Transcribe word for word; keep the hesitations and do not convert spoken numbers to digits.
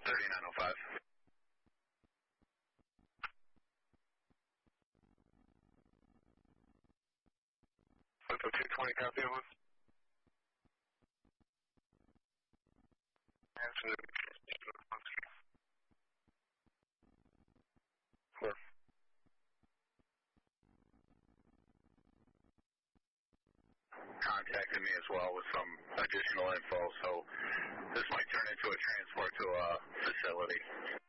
thirty-nine oh five. Info two twenty, copy of one. Answer the Clear. Contacted me as well with some additional info, so this might turn into a transport to a facility.